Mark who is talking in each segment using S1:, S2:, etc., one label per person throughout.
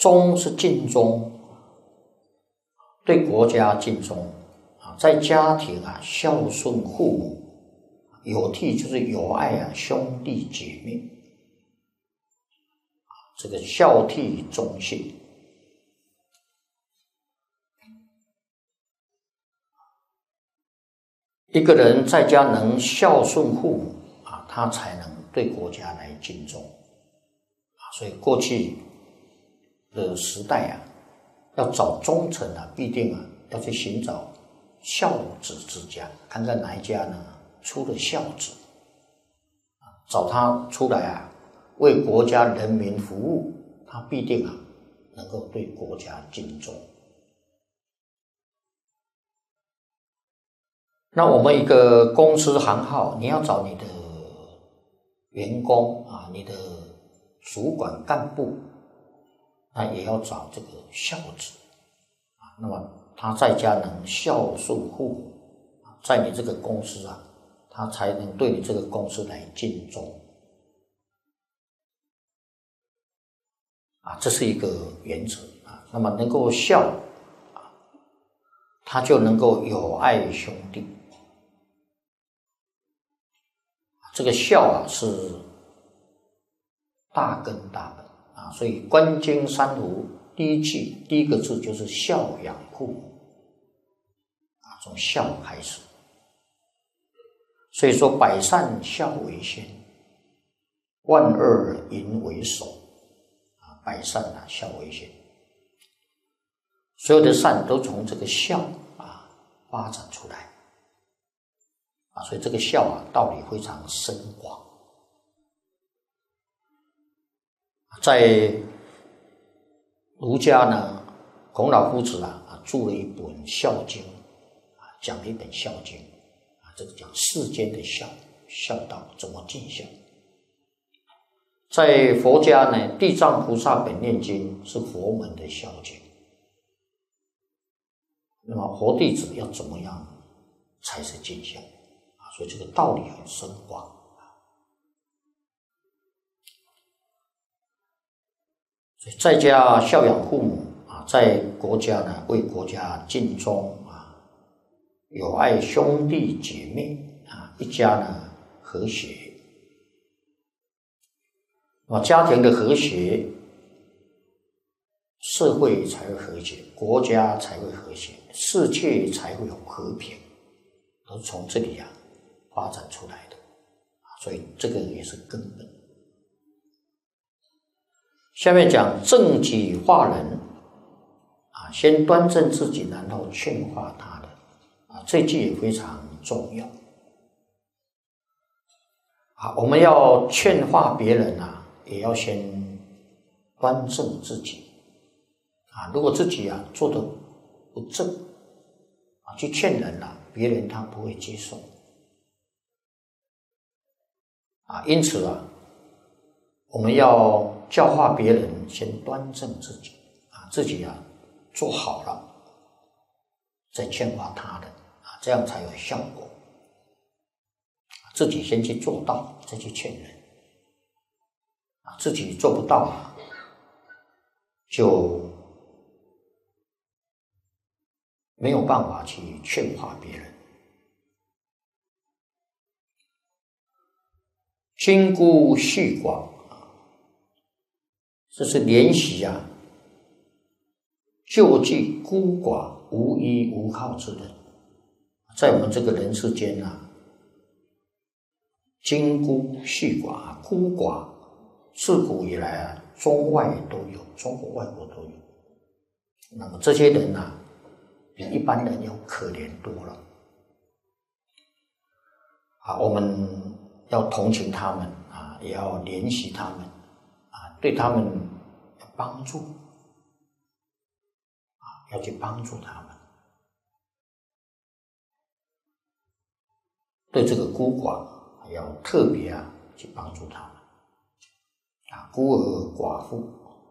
S1: 忠是尽忠，对国家尽忠在家庭孝顺父母，有悌就是有爱兄弟姐妹，这个孝悌忠信。一个人在家能孝顺父母他才能对国家来尽忠所以过去的时代要找忠臣必定要去寻找孝子之家，看看哪一家呢出了孝子找他出来为国家人民服务，他必定能够对国家尽忠。那我们一个公司行号，你要找你的员工你的主管干部，那也要找这个孝子那么他在家能孝顺父母，在你这个公司他才能对你这个公司来尽忠这是一个原则那么能够孝他就能够有爱兄弟。这个孝是大根大本所以观经三儒第一个字就是孝养父母从孝开始。所以说百善孝为先，万恶淫为首百善孝为先，所有的善都从这个孝发展出来所以这个孝道理非常深广。在儒家呢，孔老夫子著了一本《孝经》讲了一本《孝经》这个讲世间的孝道怎么尽孝。在佛家呢，《地藏菩萨本愿经》是佛门的孝经。那么佛弟子要怎么样才是尽孝所以这个道理很深广所以在家孝养父母在国家呢为国家尽忠有爱兄弟姐妹一家呢和谐家庭的和谐，社会才会和谐，国家才会和谐，世界才会有和平，都是从这里发展出来的所以这个也是根本。下面讲正己化人先端正自己，然后劝化他人这句也非常重要我们要劝化别人也要先端正自己如果自己做得不正去劝人别人他不会接受因此我们要教化别人，先端正自己自己做好了再劝化他人这样才有效果自己先去做到再去劝人自己做不到就没有办法去劝化别人。亲孤恤寡这是怜惜救济孤寡无依无靠之人。在我们这个人世间亲孤恤寡孤寡自古以来中外都有，中国外国都有。那么这些人比一般人要可怜多了我们要同情他们也要怜惜他们对他们有帮助要去帮助他们。对这个孤寡要特别去帮助他们孤儿寡妇，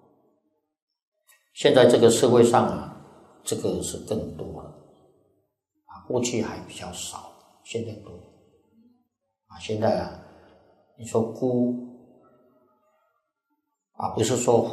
S1: 现在这个社会上这个是更多了过去还比较少，现在多现在你说孤不是说